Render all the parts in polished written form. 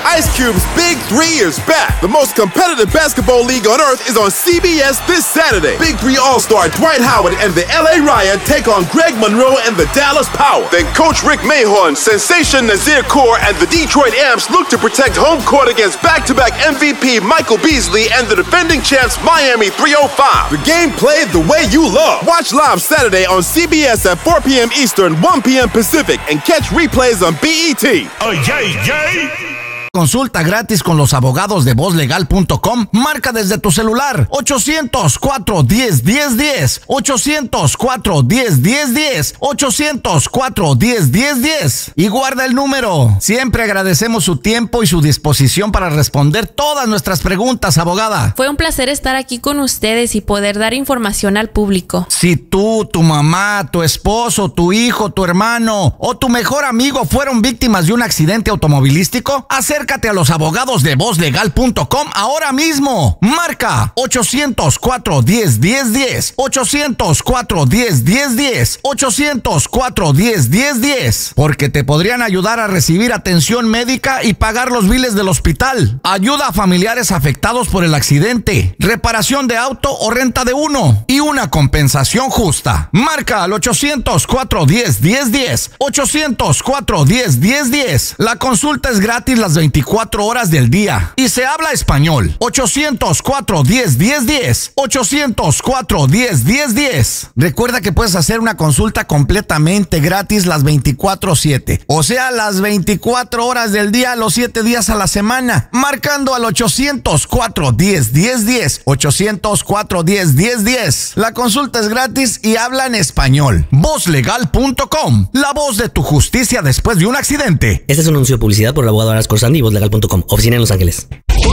Ice Cube's Big 3 is back. The most competitive basketball league on earth is on CBS this Saturday. Big 3 All-Star Dwight Howard and the LA Riot take on Greg Monroe and the Dallas Power. Then Coach Rick Mahorn, Sensation Nazir Kaur, and the Detroit Amps look to protect home court against back-to-back MVP Michael Beasley and the defending champs Miami 305. The game played the way you love. Watch live Saturday on CBS at 4 p.m. Eastern, 1 p.m. Pacific, and catch replays on BET. Oh, yay. Consulta gratis con los abogados de vozlegal.com. Marca desde tu celular 800-410-1010, 800-410-1010, 800-410-1010 y guarda el número. Siempre agradecemos su tiempo y su disposición para responder todas nuestras preguntas, abogada. Fue un placer estar aquí con ustedes y poder dar información al público. Si tú, tu mamá, tu esposo, tu hijo, tu hermano o tu mejor amigo fueron víctimas de un accidente automovilístico, acércate a los abogados de vozlegal.com ahora mismo. Marca 800-410-1010, 800-410-1010, 800-410-1010, porque te podrían ayudar a recibir atención médica y pagar los biles del hospital, ayuda a familiares afectados por el accidente, reparación de auto o renta de uno y una compensación justa. Marca al 800-410-1010, 800-410-1010. La consulta es gratis las 24 horas del día y se habla español. 800-410-1010, 800-410-1010. Recuerda que puedes hacer una consulta completamente gratis las 24/7, o sea, las 24 horas del día, los 7 días a la semana, marcando al 800-410-1010, 800-410-1010. La consulta es gratis y habla en español. Vozlegal.com, la voz de tu justicia después de un accidente. Este es un anuncio de publicidad por el abogado Aras Corsandi y vozlegal.com, oficina en Los Ángeles.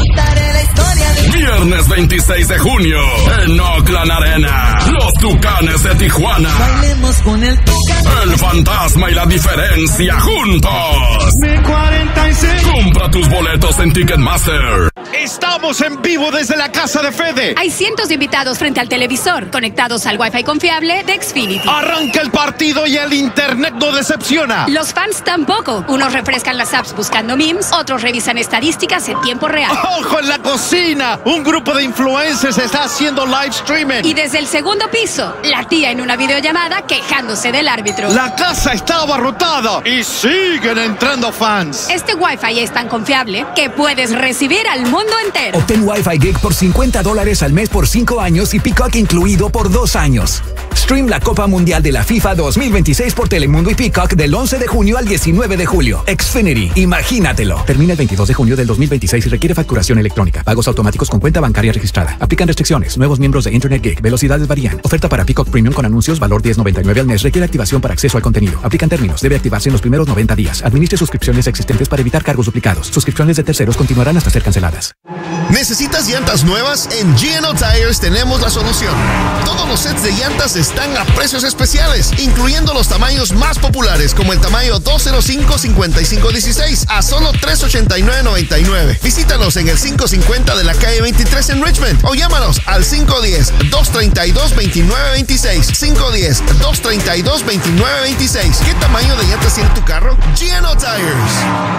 Viernes 26 de junio, en Oakland Arena, los Tucanes de Tijuana. Bailemos con el Tucán. El Fantasma y la Diferencia juntos. M46. Compra tus boletos en Ticketmaster. Estamos en vivo desde la casa de Fede. Hay cientos de invitados frente al televisor, conectados al Wi-Fi confiable de Xfinity. Arranca el partido y el internet no decepciona. Los fans tampoco. Unos refrescan las apps buscando memes, otros revisan estadísticas en tiempo real. ¡Ojo en la cocina! Un grupo de influencers está haciendo live streaming. Y desde el segundo piso, la tía en una videollamada quejándose del árbitro. La casa está abarrotada y siguen entrando fans. Este Wi-Fi es tan confiable que puedes recibir al mundo entero. Obtén Wi-Fi Gig por $50 al mes por 5 años y Peacock incluido por 2 años. Stream la Copa Mundial de la FIFA 2026 por Telemundo y Peacock del 11 de junio al 19 de julio. Xfinity, imagínatelo. Termina el 22 de junio del 2026 y requiere facturación electrónica. Pagos automáticos con cuenta bancaria registrada. Aplican restricciones. Nuevos miembros de Internet Gig. Velocidades varían. Oferta para Peacock Premium con anuncios. Valor $10.99 al mes. Requiere activación para acceso al contenido. Aplican términos. Debe activarse en los primeros 90 días. Administre suscripciones existentes para evitar cargos duplicados. Suscripciones de terceros continuarán hasta ser canceladas. ¿Necesitas llantas nuevas? En G&O Tires tenemos la solución. Todos los sets de llantas están a precios especiales, incluyendo los tamaños más populares, como el tamaño 205-5516 a solo $389.99. Visítanos en el 550 de la calle 23 en Richmond o llámanos al 510-232-2926. 510-232-2926. ¿Qué tamaño de llantas tiene tu carro? G&O Tires.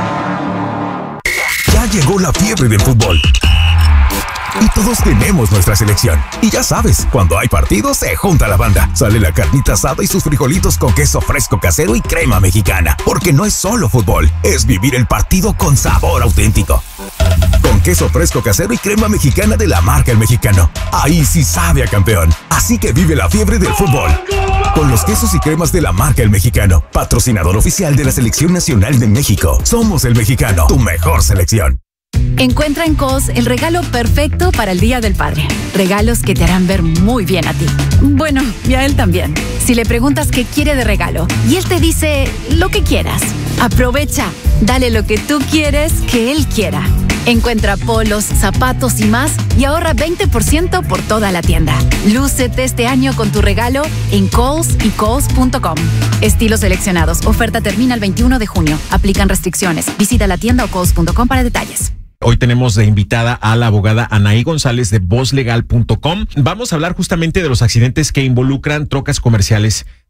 Ya llegó la fiebre del fútbol. Y todos tenemos nuestra selección. Y ya sabes, cuando hay partidos se junta la banda. Sale la carnita asada y sus frijolitos con queso fresco casero y crema mexicana. Porque no es solo fútbol, es vivir el partido con sabor auténtico. Con queso fresco casero y crema mexicana de la marca El Mexicano. Ahí sí sabe a campeón. Así que vive la fiebre del fútbol con los quesos y cremas de la marca El Mexicano. Patrocinador oficial de la Selección Nacional de México. Somos El Mexicano, tu mejor selección. Encuentra en Kohl's el regalo perfecto para el Día del Padre. Regalos que te harán ver muy bien a ti. Bueno, y a él también. Si le preguntas qué quiere de regalo y él te dice lo que quieras, aprovecha. Dale lo que tú quieres que él quiera. Encuentra polos, zapatos y más y ahorra 20% por toda la tienda. Lúcete este año con tu regalo en Kohl's y Kohl's.com. Estilos seleccionados. Oferta termina el 21 de junio. Aplican restricciones. Visita la tienda o Kohl's.com para detalles. Hoy tenemos de invitada a la abogada Anaí González de vozlegal.com. Vamos a hablar justamente de los accidentes que involucran trocas comerciales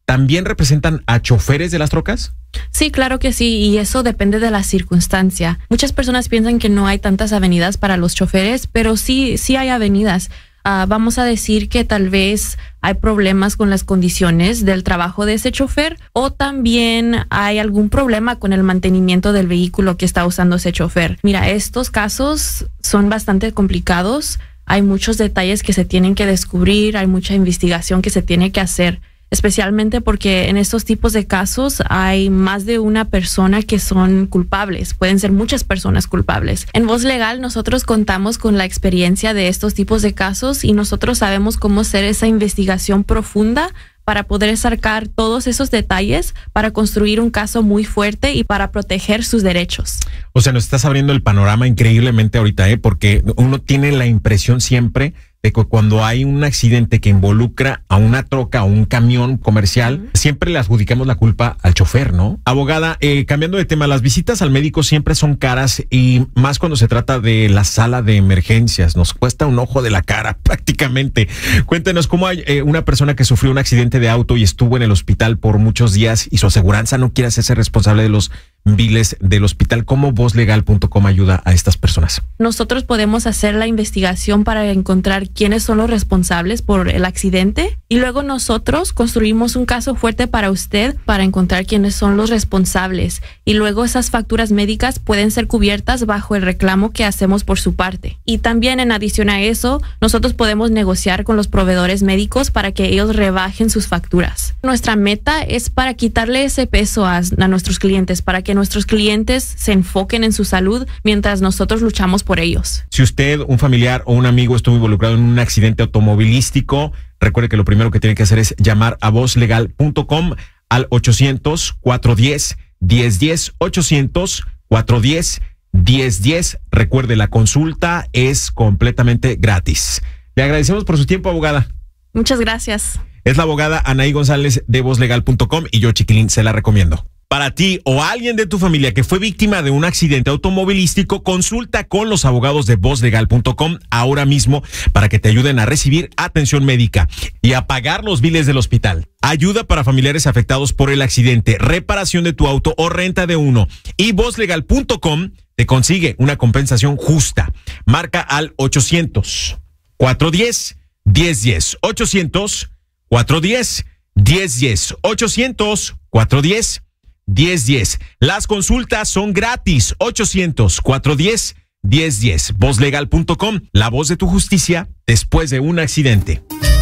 ¿también representan a choferes de las trocas? Sí, claro que sí, y eso depende de la circunstancia. Muchas personas piensan que no hay tantas avenidas para los choferes, pero sí hay avenidas. Vamos a decir que tal vez hay problemas con las condiciones del trabajo de ese chofer, o también hay algún problema con el mantenimiento del vehículo que está usando ese chofer. Mira, estos casos son bastante complicados. Hay muchos detalles que se tienen que descubrir, hay mucha investigación que se tiene que hacer, especialmente porque en estos tipos de casos hay más de una persona que son culpables. Pueden ser muchas personas culpables. En Voz Legal nosotros contamos con la experiencia de estos tipos de casos y nosotros sabemos cómo hacer esa investigación profunda para poder sacar todos esos detalles para construir un caso muy fuerte y para proteger sus derechos. O sea, nos estás abriendo el panorama increíblemente ahorita, porque uno tiene la impresión siempre de que cuando hay un accidente que involucra a una troca o un camión comercial, siempre le adjudicamos la culpa al chofer, ¿no? Abogada, cambiando de tema, las visitas al médico siempre son caras y más cuando se trata de la sala de emergencias. Nos cuesta un ojo de la cara prácticamente. Cuéntenos cómo hay una persona que sufrió un accidente de auto y estuvo en el hospital por muchos días y su aseguranza no quiere hacerse responsable de los biles del hospital. ¿Cómo vozlegal.com ayuda a estas personas? Nosotros podemos hacer la investigación para encontrar quiénes son los responsables por el accidente y luego nosotros construimos un caso fuerte para usted para encontrar quiénes son los responsables y luego esas facturas médicas pueden ser cubiertas bajo el reclamo que hacemos por su parte. Y también en adición a eso, nosotros podemos negociar con los proveedores médicos para que ellos rebajen sus facturas. Nuestra meta es para quitarle ese peso a nuestros clientes, para que nuestros clientes se enfoquen en su salud mientras nosotros luchamos por ellos. Si usted, un familiar o un amigo estuvo involucrado en un accidente automovilístico, recuerde que lo primero que tiene que hacer es llamar a vozlegal.com al 800-410-1010, 800-410-1010. Recuerde, la consulta es completamente gratis. Le agradecemos por su tiempo, abogada. Muchas gracias. Es la abogada Anaí González de vozlegal.com y yo, Chiquilín, se la recomiendo. Para ti o alguien de tu familia que fue víctima de un accidente automovilístico, consulta con los abogados de vozlegal.com ahora mismo para que te ayuden a recibir atención médica y a pagar los biles del hospital. Ayuda para familiares afectados por el accidente, reparación de tu auto o renta de uno. Y vozlegal.com te consigue una compensación justa. Marca al 800-410-1010. 800-410-1010. 800-410-1010. 1010. Las consultas son gratis. 800-410-1010. Vozlegal.com, la voz de tu justicia después de un accidente.